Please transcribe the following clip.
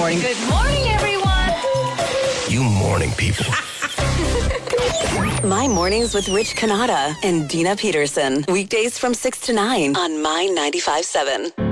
morning. Good morning, everyone. You morning people. My Mornings with Rich Canada and Dina Peterson. Weekdays from 6 to 9 on My 95.7.